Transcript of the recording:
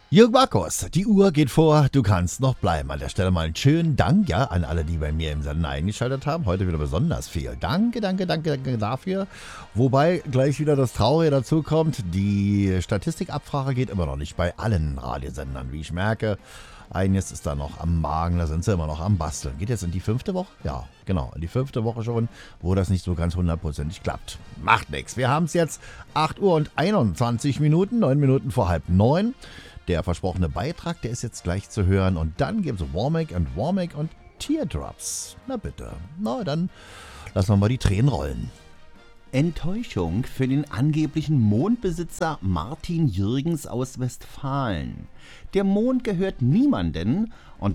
Jürgen Markus, die Uhr geht vor, du kannst noch bleiben. An der Stelle mal einen schönen Dank an alle, die bei mir im Sender eingeschaltet haben. Heute wieder besonders viel. Danke dafür. Wobei gleich wieder das Traurige dazu kommt, die Statistikabfrage geht immer noch nicht bei allen Radiosendern. Wie ich merke, eines ist da noch am Magen, da sind sie immer noch am Basteln. Geht jetzt in die 5. Woche? Ja, genau, in die 5. Woche schon, wo das nicht so ganz 100% klappt. Macht nichts. Wir haben es jetzt 8 Uhr und 21 Minuten, 9 Minuten vor halb 9. Der versprochene Beitrag, der ist jetzt gleich zu hören. Und dann gibt es Womack und Teardrops. Na bitte. Na, dann lassen wir mal die Tränen rollen. Enttäuschung für den angeblichen Mondbesitzer Martin Jürgens aus Westfalen. Der Mond gehört niemanden und